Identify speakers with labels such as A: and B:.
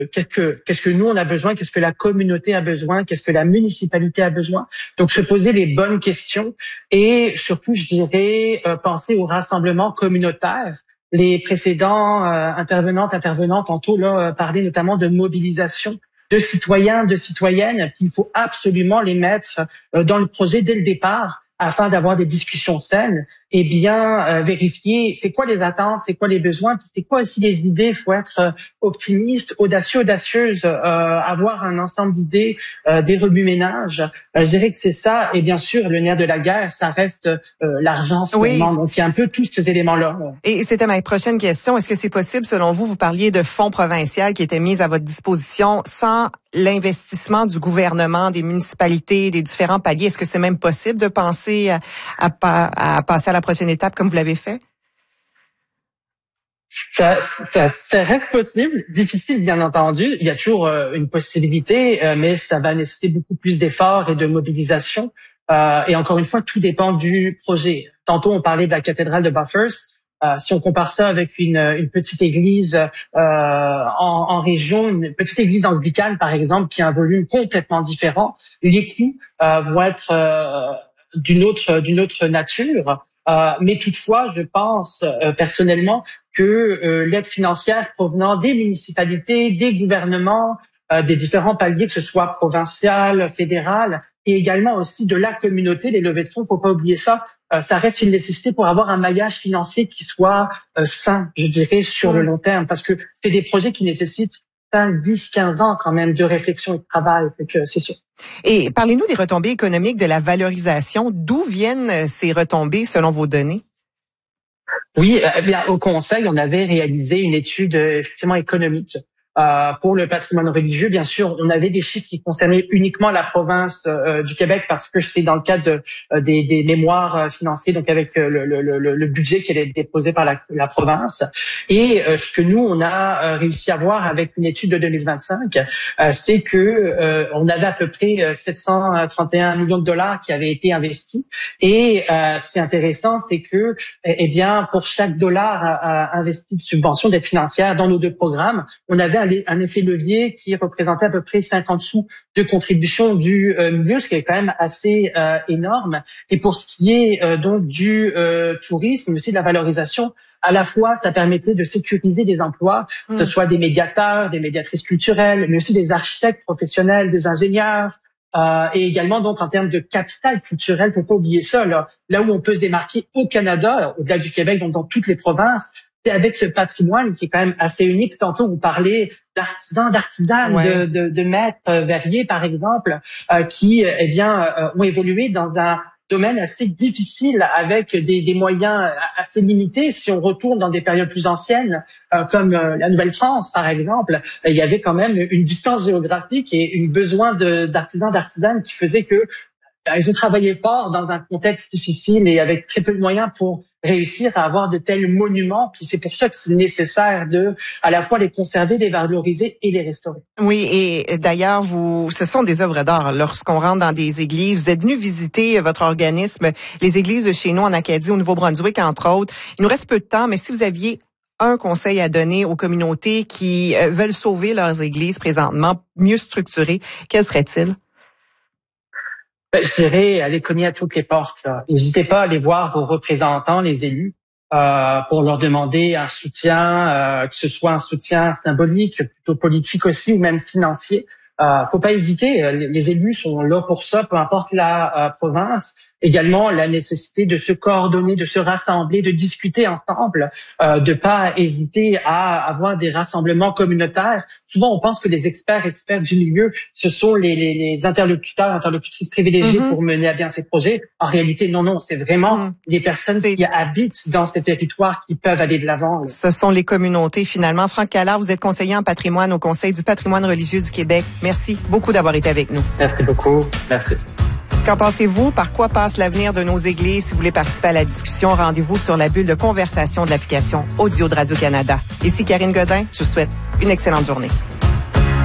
A: qu'est-ce que nous on a besoin, qu'est-ce que la communauté a besoin, qu'est-ce que la municipalité a besoin. Donc se poser les bonnes questions et surtout, je dirais, penser au rassemblement communautaire. Les précédents intervenants tantôt là parlaient notamment de mobilisation de citoyens, de citoyennes, qu'il faut absolument les mettre dans le projet dès le départ afin d'avoir des discussions saines et bien vérifier c'est quoi les attentes, c'est quoi les besoins, puis c'est quoi aussi les idées. Il faut être optimiste, audacieuse, avoir un ensemble d'idées, des remue-ménages. Je dirais que c'est ça. Et bien sûr, le nerf de la guerre, ça reste l'argent finalement. Oui. Donc il y a un peu tous ces éléments-là.
B: Et c'était ma prochaine question. Est-ce que c'est possible, selon vous, vous parliez de fonds provinciaux qui étaient mis à votre disposition sans l'investissement du gouvernement, des municipalités, des différents paliers? Est-ce que c'est même possible de penser à passer à la prochaine étape comme vous l'avez fait?
A: Ça reste possible, difficile bien entendu. Il y a toujours une possibilité, mais ça va nécessiter beaucoup plus d'efforts et de mobilisation. Et encore une fois, tout dépend du projet. Tantôt, on parlait de la cathédrale de Bathurst. Si on compare ça avec une petite église en région, une petite église anglicane par exemple, qui a un volume complètement différent, les coûts vont être d'une autre nature. Mais toutefois, je pense personnellement que l'aide financière provenant des municipalités, des gouvernements, des différents paliers, que ce soit provincial, fédéral, et également aussi de la communauté, les levées de fonds, faut pas oublier ça. Ça reste une nécessité pour avoir un maillage financier qui soit sain, je dirais, sur le long terme, parce que c'est des projets qui nécessitent 5, 10, 15 ans quand même de réflexion et de travail, donc c'est sûr.
B: Et parlez-nous des retombées économiques, de la valorisation. D'où viennent ces retombées selon vos données?
A: Oui, bien au Conseil, on avait réalisé une étude effectivement économique. Pour le patrimoine religieux, bien sûr, on avait des chiffres qui concernaient uniquement la province du Québec parce que c'était dans le cadre des mémoires financiers, donc avec le budget qui allait être déposé par la province. Et ce que nous, on a réussi à voir avec une étude de 2025, c'est que on avait à peu près 731 millions de dollars qui avaient été investis. Et ce qui est intéressant, c'est que, eh bien, pour chaque dollar investi de subvention d'aide financière dans nos deux programmes, on avait un effet levier qui représentait à peu près 50 sous de contribution du milieu, ce qui est quand même assez énorme. Et pour ce qui est donc du tourisme, aussi de la valorisation, à la fois ça permettait de sécuriser des emplois, que ce soit des médiateurs, des médiatrices culturelles, mais aussi des architectes professionnels, des ingénieurs, et également donc en termes de capital culturel, faut pas oublier ça, là où on peut se démarquer au Canada, au-delà du Québec, donc dans toutes les provinces, c'est avec ce patrimoine qui est quand même assez unique. Tantôt, vous parlez d'artisanes, ouais, de maîtres verriers, par exemple, qui, eh bien, ont évolué dans un domaine assez difficile avec des moyens assez limités. Si on retourne dans des périodes plus anciennes, comme la Nouvelle-France, par exemple, il y avait quand même une distance géographique et un besoin d'artisanes qui faisait que ils ont travaillé fort dans un contexte difficile et avec très peu de moyens pour réussir à avoir de tels monuments. Puis c'est pour ça que c'est nécessaire de à la fois les conserver, les valoriser et les restaurer.
B: Oui, et d'ailleurs, ce sont des œuvres d'art. Lorsqu'on rentre dans des églises, vous êtes venu visiter votre organisme, les églises de chez nous en Acadie, au Nouveau-Brunswick, entre autres. Il nous reste peu de temps, mais si vous aviez un conseil à donner aux communautés qui veulent sauver leurs églises présentement, mieux structurées, quel serait-il?
A: Je dirais, allez cogner à toutes les portes. N'hésitez pas à aller voir vos représentants, les élus, pour leur demander un soutien, que ce soit un soutien symbolique, plutôt politique aussi, ou même financier. Faut pas hésiter. Les élus sont là pour ça, peu importe la province. Également, la nécessité de se coordonner, de se rassembler, de discuter ensemble, de pas hésiter à avoir des rassemblements communautaires. Souvent, on pense que les experts du milieu, ce sont les interlocutrices privilégiées pour mener à bien ces projets. En réalité, non, c'est vraiment les personnes qui habitent dans ces territoires qui peuvent aller de l'avant.
B: Ce sont les communautés, finalement. Franck Callard, vous êtes conseiller en patrimoine au Conseil du patrimoine religieux du Québec. Merci beaucoup d'avoir été avec nous.
A: Merci beaucoup. Merci.
B: Qu'en pensez-vous? Par quoi passe l'avenir de nos églises? Si vous voulez participer à la discussion, rendez-vous sur la bulle de conversation de l'application Audio de Radio-Canada. Ici Karine Godin, je vous souhaite une excellente journée.